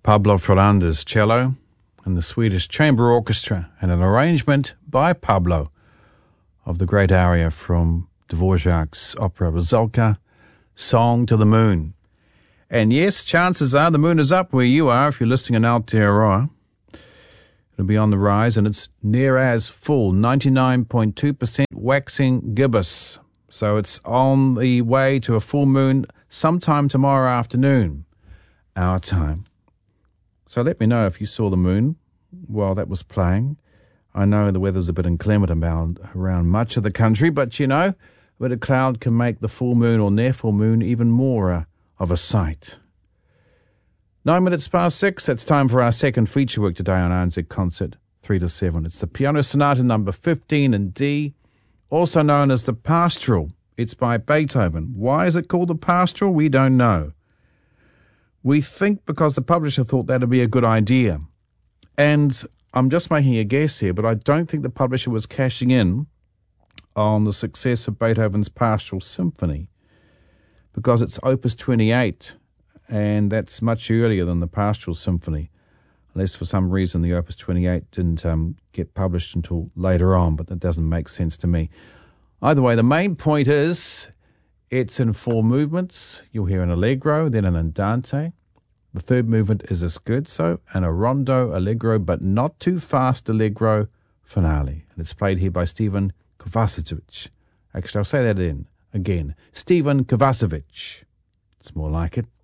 Pablo Ferrandes cello and the Swedish Chamber Orchestra, and an arrangement by Pablo of the great aria from Dvorak's opera Rusalka, Song to the Moon. And yes, chances are the moon is up where you are if you're listening in Aotearoa. It'll be on the rise, and it's near as full, 99.2% waxing gibbous. So it's on the way to a full moon sometime tomorrow afternoon, our time. So let me know if you saw the moon while that was playing. I know the weather's a bit inclement around much of the country, but you know, a bit of cloud can make the full moon or near full moon even more of a sight. 9 minutes past 6, that's time for our second feature work today on RNZ Concert 3 to 7. It's the Piano Sonata number 15 in D, also known as the Pastoral. It's by Beethoven. Why is it called the Pastoral? We don't know. We think because the publisher thought that would be a good idea. And I'm just making a guess here, but I don't think the publisher was cashing in on the success of Beethoven's Pastoral Symphony, because it's Opus 28, and that's much earlier than the Pastoral Symphony, unless for some reason the Opus 28 didn't get published until later on, but that doesn't make sense to me. Either way, the main point is it's in 4 movements. You'll hear an allegro, then an andante. The third movement is a scherzo and a rondo allegro, but not too fast allegro finale. And it's played here by Stephen Kovacevic. Actually, I'll say that again. Stephen Kovacevic. It's more like it.